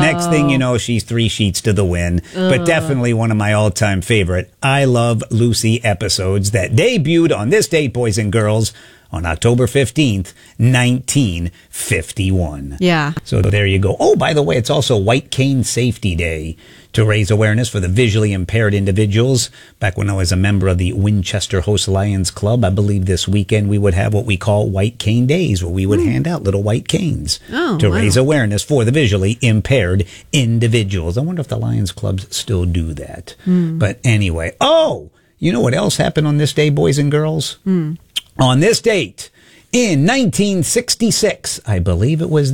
Next thing you know, she's 3 sheets to the wind. But definitely one of my all-time favorite I Love Lucy episodes that debuted on this date, boys and girls, on October 15th, 1951. Yeah. So there you go. Oh, by the way, it's also White Cane Safety Day to raise awareness for the visually impaired individuals. Back when I was a member of the Winchester Host Lions Club, I believe this weekend we would have what we call White Cane Days, where we would hand out little white canes to raise awareness for the visually impaired individuals. I wonder if the Lions clubs still do that. But anyway, you know what else happened on this day, boys and girls? On this date, in 1966, I believe it was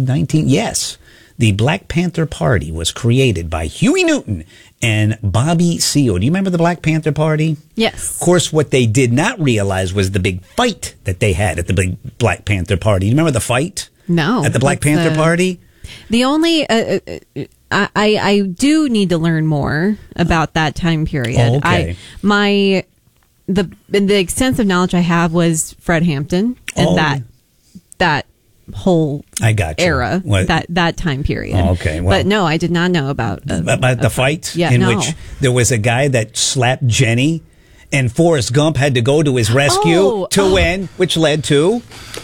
the Black Panther Party was created by Huey Newton and Bobby Seale. Do you remember the Black Panther Party? Yes. Of course, what they did not realize was the big fight that they had at the big Black Panther Party. Do you remember the fight? No. At the Black Panther Party? The only... I do need to learn more about that time period. Oh, okay. The extensive knowledge I have was Fred Hampton and that whole era, that time period. Oh, okay. Well, but no, I did not know about the fight in which there was a guy that slapped Jenny, and Forrest Gump had to go to his rescue to win, which led to...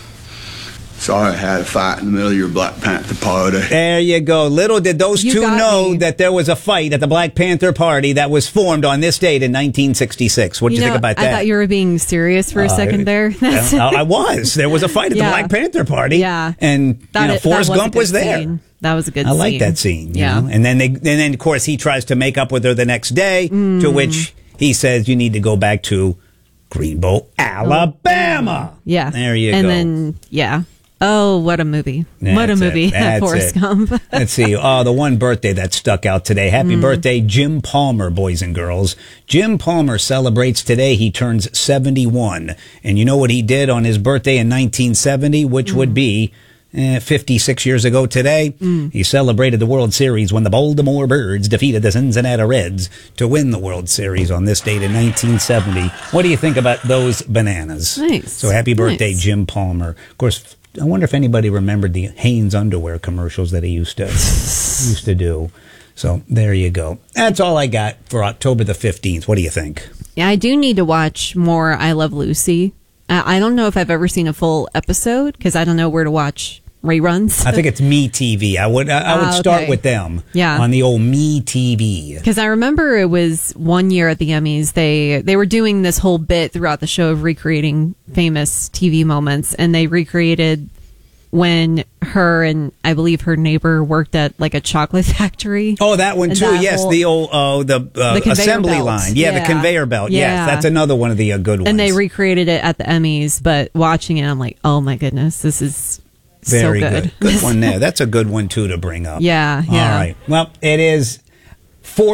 Sorry I had a fight in the middle of your Black Panther Party. There you go. Little did those two know that there was a fight at the Black Panther Party that was formed on this date in 1966. What did you think about that? I thought you were being serious for a second there. I was. There was a fight at the Black Panther Party. Yeah. And Forrest Gump was there. Scene. That was a good scene. I like that scene. You know? And then, of course, he tries to make up with her the next day, to which he says, you need to go back to Greenbow, Alabama. Yeah. There you go. And then, oh, what a movie. What a movie, Forrest Gump. Let's see. The one birthday that stuck out today. Happy birthday, Jim Palmer, boys and girls. Jim Palmer celebrates today. He turns 71. And you know what he did on his birthday in 1970, which would be 56 years ago today? He celebrated the World Series when the Baltimore Birds defeated the Cincinnati Reds to win the World Series on this date in 1970. What do you think about those bananas? Nice. So happy birthday, Jim Palmer. Of course, I wonder if anybody remembered the Hanes underwear commercials that he used to do. So there you go. That's all I got for October the 15th. What do you think? Yeah, I do need to watch more I Love Lucy. I don't know if I've ever seen a full episode because I don't know where to watch reruns. I think it's MeTV. I would start with them on the old MeTV. Because I remember it was one year at the Emmys, they were doing this whole bit throughout the show of recreating famous TV moments, and they recreated when her and I believe her neighbor worked at like a chocolate factory. Oh, that one too. Yes, the old the assembly belt. line. Yeah, the conveyor belt. Yeah. Yes, that's another one of the good ones. And they recreated it at the Emmys, but watching it, I'm like, oh my goodness, this is very so good. Good one there. That's a good one too to bring up. Yeah. All right. Well, it is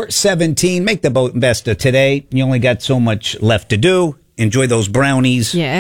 4:17. Make the best of today. You only got so much left to do. Enjoy those brownies. Yeah.